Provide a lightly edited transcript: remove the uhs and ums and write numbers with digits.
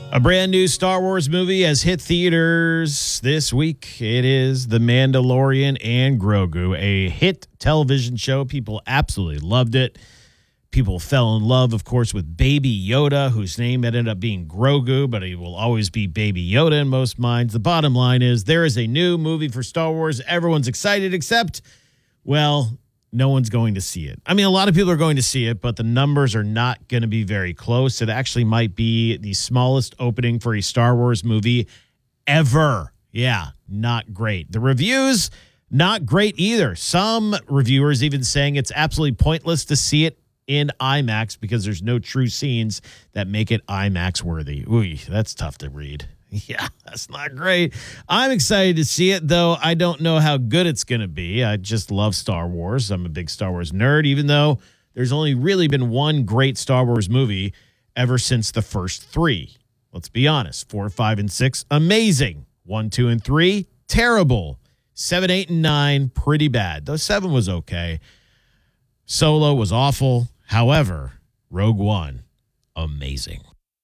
A brand new Star Wars movie has hit theaters this week. It is The Mandalorian and Grogu, a hit television show. People absolutely loved it. People fell in love, of course, with Baby Yoda, whose name ended up being Grogu, but he will always be Baby Yoda in most minds. The bottom line is there is a new movie for Star Wars. Everyone's excited except, well, no one's going to see it. I mean, a lot of people are going to see it, but the numbers are not going to be very close. It actually might be the smallest opening for a Star Wars movie ever. Yeah, not great. The reviews, not great either. Some reviewers even saying it's absolutely pointless to see it in IMAX because there's no true scenes that make it IMAX worthy. Ooh, that's tough to read. Yeah, that's not great. I'm excited to see it, though I don't know how good it's going to be. I just love Star Wars. I'm a big Star Wars nerd, even though there's only really been one great Star Wars movie ever since the first three. Let's be honest. 4, 5, and 6, amazing. 1, 2, and 3, terrible. 7, 8, and 9, pretty bad. Though 7 was okay. Solo was awful. However, Rogue One, amazing.